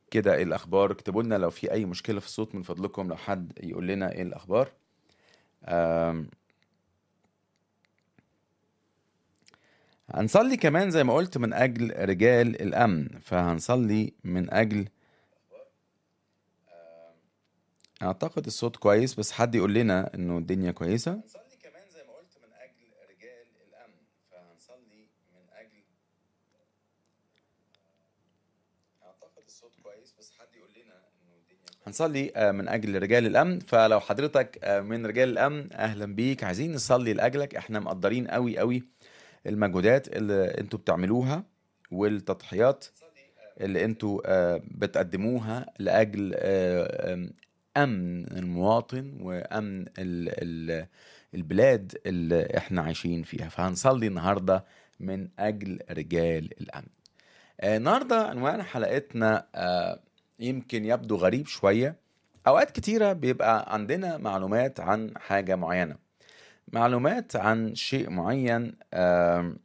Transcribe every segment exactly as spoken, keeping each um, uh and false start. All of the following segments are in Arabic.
كده ايه الاخبار؟ اكتبوا لنا لو في اي مشكله في الصوت من فضلكم، لو حد يقول لنا ايه الاخبار. آم، هنصلي كمان زي ما قلت من اجل رجال الامن، فهنصلي من اجل. اعتقد الصوت كويس، بس حد يقول لنا انه الدنيا كويسه. هنصلي كمان زي ما قلت من اجل رجال الامن، فهنصلي من اجل. اعتقد الصوت كويس، بس حد يقول لنا انه الدنيا كويسه. هنصلي آه، من اجل رجال الامن، فلو حضرتك آه، من رجال الامن اهلا بيك، عايزين نصلي لاجلك. احنا مقدرين قوي قوي المجهودات اللي انتوا بتعملوها والتضحيات اللي انتوا آه، بتقدموها لاجل آه، آم، امن المواطن وامن ال- ال- البلاد اللي احنا عايشين فيها. فهنصلي النهارده من اجل رجال الامن. آه، النهارده عنوان حلقتنا آه، يمكن يبدو غريب شويه. اوقات كتيره بيبقى عندنا معلومات عن حاجه معينه، معلومات عن شيء معين، آم،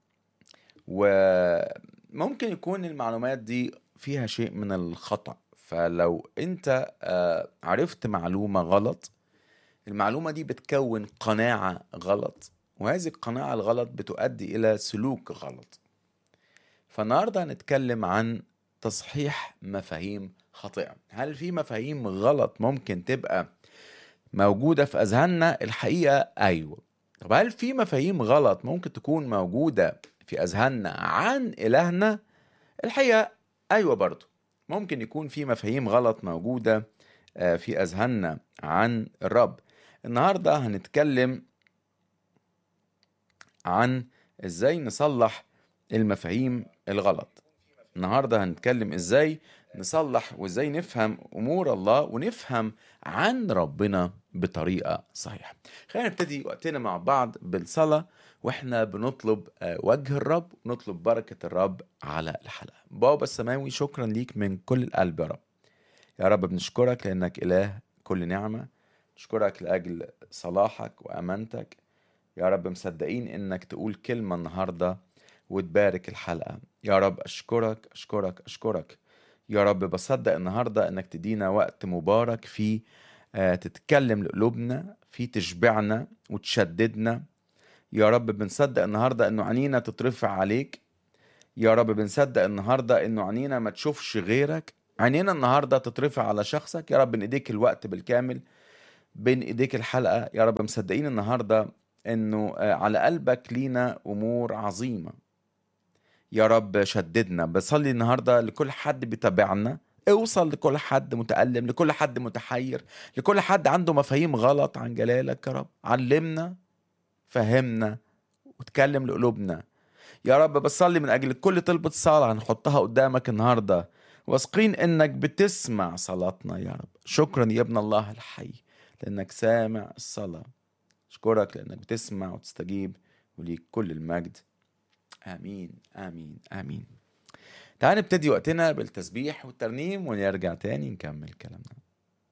وممكن يكون المعلومات دي فيها شيء من الخطأ. فلو انت آه، عرفت معلومة غلط، المعلومة دي بتكون قناعة غلط، وهذه القناعة الغلط بتؤدي إلى سلوك غلط. فالنهاردة هنتكلم عن تصحيح مفاهيم خاطئة. هل في مفاهيم غلط ممكن تبقى موجودة في أذهاننا؟ الحقيقة أيوة. طب هل في مفاهيم غلط ممكن تكون موجودة في أذهاننا عن إلهنا؟ الحقيقة أيوة برضو. ممكن يكون في مفاهيم غلط موجودة آه، في أذهاننا عن الرب. النهاردة هنتكلم عن إزاي نصلح المفاهيم الغلط. النهاردة هنتكلم إزاي نصلح وإزاي نفهم أمور الله ونفهم عن ربنا بطريقة صحيحة. خلينا نبتدي وقتنا مع بعض بالصلاة، وإحنا بنطلب آه، وجه الرب ونطلب بركة الرب على الحلقة. بابا السماوي، شكرا ليك من كل القلب يا رب. يا رب بنشكرك لأنك إله كل نعمة، نشكرك لأجل صلاحك وأمانتك. يا رب مصدقين إنك تقول كلمة النهاردة وتبارك الحلقة. يا رب أشكرك أشكرك أشكرك. يا رب بصدق النهاردة إنك تدينا وقت مبارك فيه آه، تتكلم لقلوبنا، فيه تشبعنا وتشددنا. يا رب بنصدق النهاردة إنه عنينا تترفع عليك. يا رب بنصدق النهاردة إنه عنينا ما تشوفش غيرك، عينينا النهاردة تترفع على شخصك. يا رب بين إيديك الوقت بالكامل، بين إيديك الحلقة. يا رب مصدقين النهاردة إنه آه، على قلبك لينا أمور عظيمة. يا رب شددنا. بصلي النهاردة لكل حد بيتابعنا، اوصل لكل حد متألم، لكل حد متحير، لكل حد عنده مفاهيم غلط عن جلالك. يا رب علمنا، فهمنا، وتكلم لقلوبنا. يا رب بصلي من أجل كل طلبة صلاة هنحطها قدامك النهاردة، واثقين إنك بتسمع صلاتنا. يا رب شكرا يا ابن الله الحي لأنك سامع الصلاة. أشكرك لأنك بتسمع وتستجيب، وليك كل المجد. آمين آمين آمين. تعال نبتدي وقتنا بالتسبيح والترنيم ونرجع تاني نكمل كلامنا.